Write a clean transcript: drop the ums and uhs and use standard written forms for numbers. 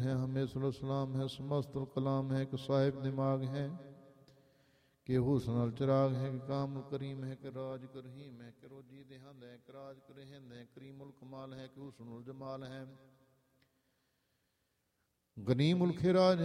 है, हमेशा सलाम है, समस्त कलाम है, कि साहिब दिमाग है, कि हुस्न चिराग है, कि काम करीम है, कि राज करहीम है, कि रोजी देहंद है, कि राज करहिंद है, करीमुल कमाल है, कि हुस्नुल जमाल है, गनीमुल खिराज